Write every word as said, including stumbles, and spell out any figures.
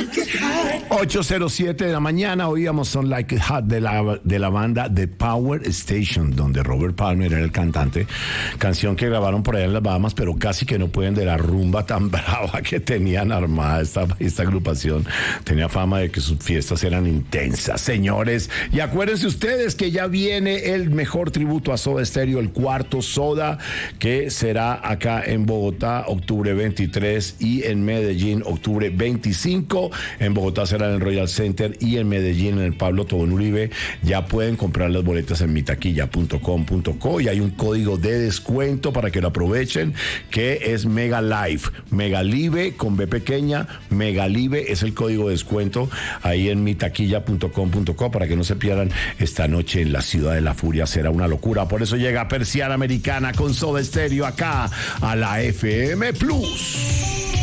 ocho cero siete de la mañana oíamos Son Like It Hot de la, de la banda The Power Station, donde Robert Palmer era el cantante, canción que grabaron por allá en las Bahamas, pero casi que no pueden de la rumba tan brava que tenían armada esta, esta agrupación. Tenía fama de que sus fiestas eran intensas, señores. Y acuérdense ustedes que ya viene el mejor tributo a Soda Stereo, el cuarto Soda, que será acá en Bogotá, octubre veintitrés, y en Medellín, octubre veinticinco. En Bogotá será en el Royal Center y en Medellín en el Pablo Tobón Uribe. Ya pueden comprar las boletas en mitaquilla punto com punto co y hay un código de descuento para que lo aprovechen, que es Megalive. Megalive con B pequeña, Megalive es el código de descuento ahí en mitaquilla punto com punto co para que no se pierdan esta noche en la Ciudad de la Furia. Será una locura. Por eso llega Persiana Americana con Soda Stereo acá a la F M Plus.